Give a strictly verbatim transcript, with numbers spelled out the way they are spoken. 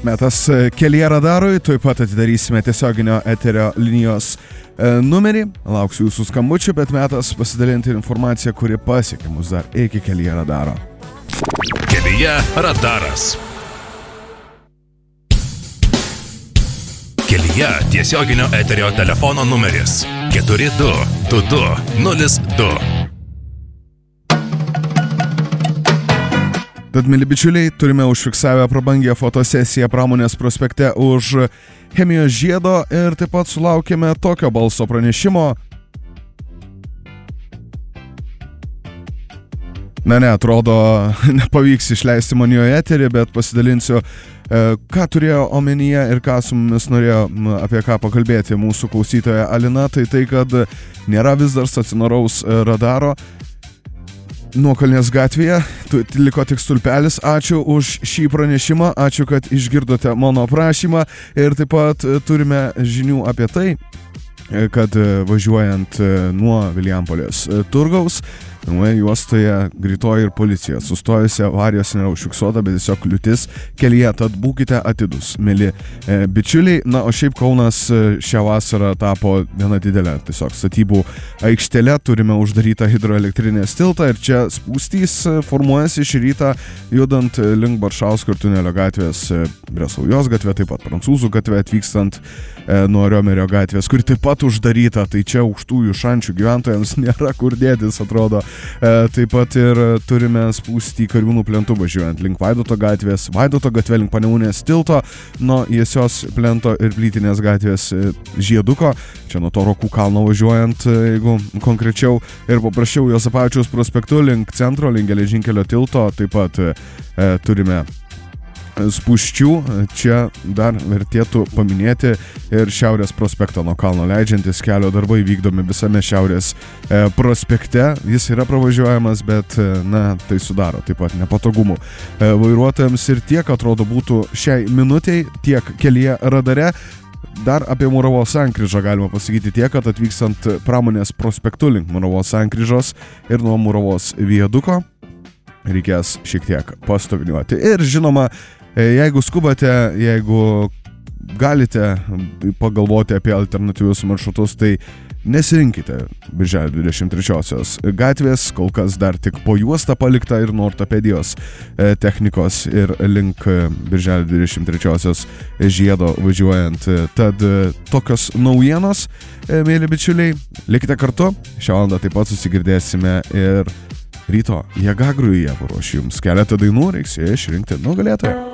Metas kelyje radarui, tuoj pat atidarysime tiesioginio eterio linijos e, numerį. Lauksiu jūsų skambučių, bet metas pasidalinti informaciją, kuri pasiekė mus dar iki kelyje radaro. Kelyje radaras. Kelyje tiesioginio eterio telefono numeris keturi du du du nulis du. Tad, mili bičiuliai, turime užfiksavę prabangią fotosesiją Pramonės prospekte už chemijos žiedo ir taip pat sulaukėme tokio balso pranešimo. Na ne, atrodo, nepavyks išleisti man jo eterį, bet pasidalinsiu, ką turėjo omenyje ir ką su mumis norėjo apie ką pakalbėti mūsų klausytoja Alina. Tai tai, kad nėra vis dar stacionaraus radaro Nuokalnės gatvėje, liko tik stulpelis. Ačiū už šį pranešimą, ačiū, kad išgirdote mano prašymą ir taip pat turime žinių apie tai, kad važiuojant nuo Vilijampolės turgaus, nuoje juostoje greitoji ir policija. Sustojusi avarijos nėra užfiksuota, bet tiesiog kliūtis kelyje, tad būkite atidūs, mėly e, bičiuliai. Na, o šiaip Kaunas šią vasarą tapo viena didelė tiesiog statybų aikštelė. Turime uždarytą hidroelektrinės tiltą ir čia spūstys formuojasi šį rytą, judant link Baršausko ir Tunelio gatvės, Breslaujos gatvė, taip pat Prancūzų gatvė, atvykstant e, nuo Riomerio gatvės, kuri taip pat uždaryta. Tai čia aukštųjų šančių gyventojams nėra kur dėtis, atrodo. E, taip pat ir turime spūstį Kariūnų plentu važiuojant link Vaidoto gatvės, Vaidoto gatvė link Panemunės tilto, nuo Jiesios plento ir Plytinės gatvės e, Žieduko, čia nuo to Rokų kalno važiuojant, e, jeigu konkrečiau, ir paprasčiau Juozapavičiaus prospektu link centro, link Geležinkelio tilto, taip pat e, turime spūsčių. Čia dar vertėtų paminėti ir Šiaurės prospektą nuo kalno leidžiantis kelio darbai vykdomi visame Šiaurės e, prospekte. Jis yra pravažiuojamas, bet e, na, tai sudaro taip pat nepatogumų e, vairuotojams ir tiek atrodo būtų šiai minutiai, tiek kelyje radare. Dar apie Muravos sankryžą galima pasakyti tiek, kad atvykstant Pramonės prospektu link Muravos sankryžos ir nuo Muravos viaduko reikės šiek tiek pastoviniuoti. Ir žinoma, jeigu skubate, jeigu galite pagalvoti apie alternatyvius maršrutus, tai nesirinkite Birželio dvidešimt trečiosios gatvės, kol kas dar tik po juostą palikta ir nuo ortopedijos technikos ir link Birželio dvidešimt trečiosios žiedo važiuojant. Tad tokios naujienos, mėly bičiuliai, likite kartu. Šią valandą taip pat susigirdėsime ir ryto Jėgagrujuje paruošiu jums keletą dainų, reiks išrinkti nugalėtoją.